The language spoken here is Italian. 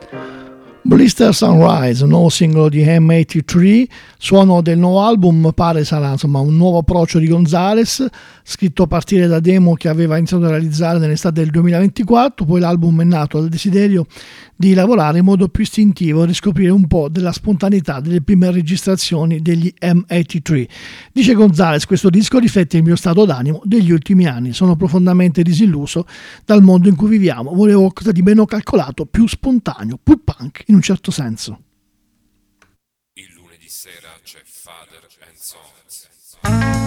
Blister Sunrise, un nuovo singolo di M83, suono del nuovo album, pare sarà insomma un nuovo approccio di Gonzalez, scritto a partire da demo che aveva iniziato a realizzare nell'estate del 2024, poi l'album è nato dal desiderio di lavorare in modo più istintivo, riscoprire un po' della spontaneità delle prime registrazioni degli M83. Dice Gonzalez, questo disco riflette il mio stato d'animo degli ultimi anni, sono profondamente disilluso dal mondo in cui viviamo, volevo qualcosa di meno calcolato, più spontaneo, più punk in un certo senso. Il lunedì sera c'è Father and Sons.